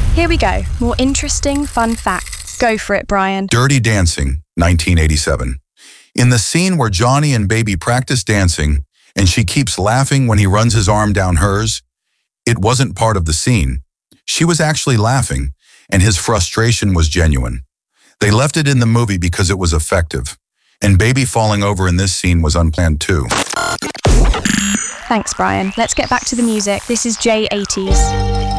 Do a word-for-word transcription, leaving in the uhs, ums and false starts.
Here we go. More interesting, fun facts. Go for it, Brian. Dirty Dancing, nineteen eighty-seven. In the scene where Johnny and Baby practice dancing and she keeps laughing when he runs his arm down hers, it wasn't part of the scene. She was actually laughing, and his frustration was genuine. They left it in the movie because it was effective, and Baby falling over in this scene was unplanned too. Thanks, Brian. Let's get back to the music. This is J eighties.